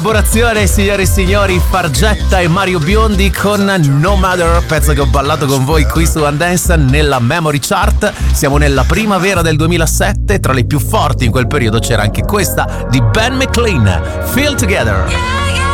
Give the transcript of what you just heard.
Collaborazione, signore e signori, Fargetta e Mario Biondi con No Matter, pezzo che ho ballato con voi qui su One Dance nella Memory Chart. Siamo nella primavera del 2007, tra le più forti in quel periodo c'era anche questa di Ben McLean, Feel Together.